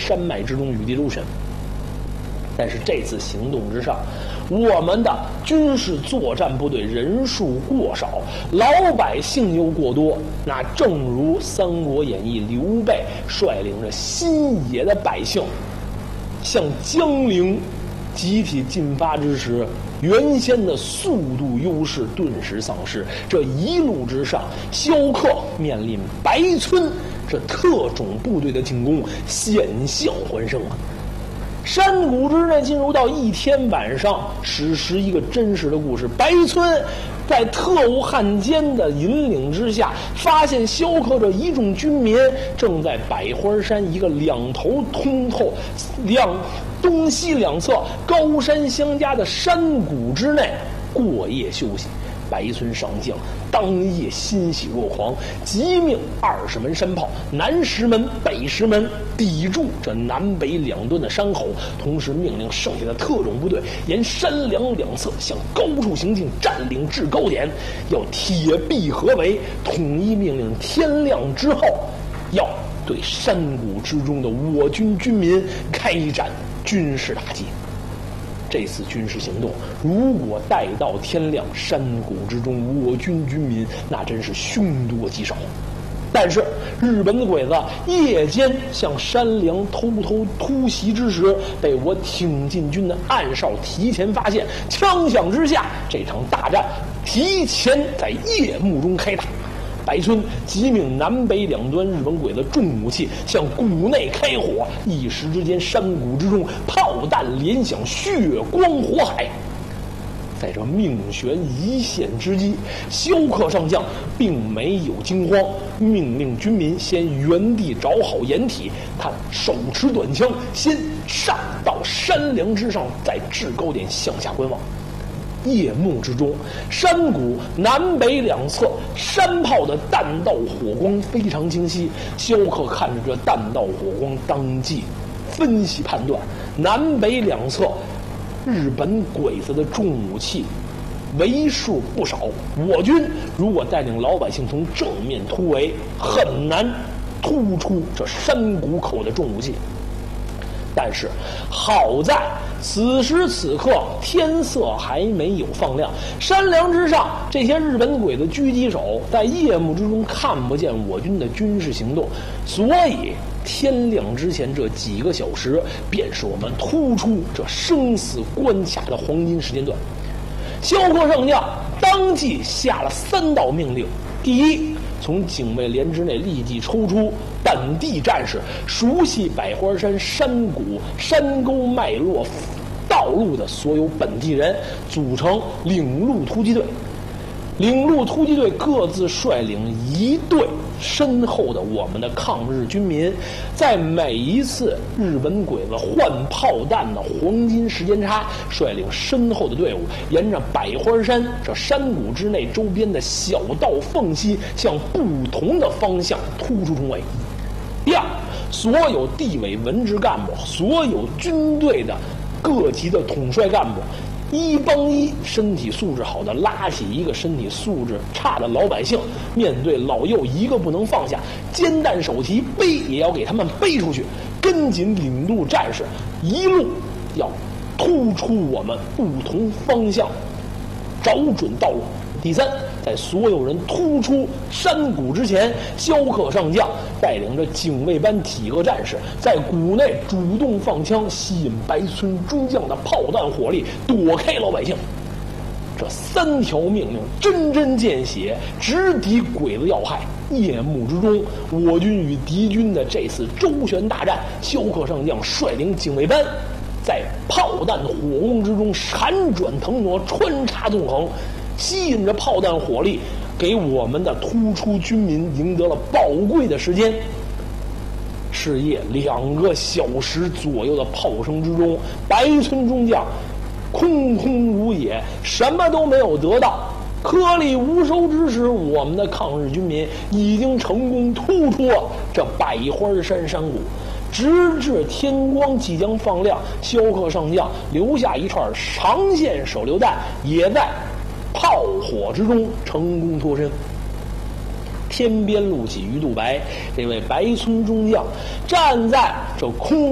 山脉之中与地周旋。但是这次行动之上，我们的军事作战部队人数过少，老百姓又过多。那正如《三国演义》刘备率领着新野的百姓向江陵集体进发之时，原先的速度优势顿时丧失。这一路之上，萧克面临白村这特种部队的进攻，险象环生啊！山谷之内进入到一天晚上，史实一个真实的故事。白村在特务汉奸的引领之下，发现萧克这一众军民正在百花山一个两头通透、东西两侧高山相加的山谷之内过夜休息。白村上将当夜欣喜若狂，急命20门山炮南10门北10门抵住这南北两端的山口，同时命令剩下的特种部队沿山梁两侧向高处行进，占领制高点，要铁壁合围。统一命令天亮之后要对山谷之中的我军军民开展军事打击。这次军事行动如果待到天亮，山谷之中我军军民那真是凶多吉少。但是日本的鬼子夜间向山梁偷突袭之时，被我挺进军的暗哨提前发现，枪响之下，这场大战提前在夜幕中开打。白村急命南北两端日本鬼子重武器向谷内开火，一时之间山谷之中炮弹连响，血光火海。在这命悬一线之际，萧克上将并没有惊慌，命令军民先原地找好掩体，他手持短枪先上到山梁之上，再制高点向下观望。夜幕之中，山谷南北两侧山炮的弹道火光非常清晰。萧克看着这弹道火光，当即分析判断，南北两侧日本鬼子的重武器为数不少，我军如果带领老百姓从正面突围，很难突出这山谷口的重武器。但是好在此时此刻天色还没有放亮，山梁之上这些日本鬼子狙击手在夜幕之中看不见我军的军事行动，所以天亮之前这几个小时便是我们突出这生死关卡的黄金时间段。萧克上将当即下了3道命令：第一，从警卫连之内立即抽出本地战士，熟悉百花山山谷山沟脉络道路的所有本地人，组成领路突击队。领路突击队各自率领一队身后的我们的抗日军民，在每一次日本鬼子换炮弹的黄金时间差，率领身后的队伍沿着百花山这山谷之内周边的小道缝隙，向不同的方向突出重围。第二，所有地委文职干部，所有军队的各级的统帅干部，一帮一身体素质好的拉起一个身体素质差的老百姓，面对老幼一个不能放下，煎弹手提背也要给他们背出去，跟紧领路战士一路要突出我们不同方向，找准道路。第三，在所有人突出山谷之前，萧克上将带领着警卫班体格战士在谷内主动放枪，吸引白村中将的炮弹火力，躲开老百姓。这3条命令针针见血，直抵鬼子要害。夜幕之中，我军与敌军的这次周旋大战，萧克上将率领警卫班在炮弹火光之中闪转腾挪，穿插纵横，吸引着炮弹火力，给我们的突出军民赢得了宝贵的时间。是夜2个小时左右的炮声之中，白村中将空空如也，什么都没有得到。颗粒无收之时，我们的抗日军民已经成功突出了这百花山山谷。直至天光即将放亮，萧克上将留下一串长线手榴弹，也在炮火之中成功脱身。天边露起鱼肚白，这位白村中将站在这空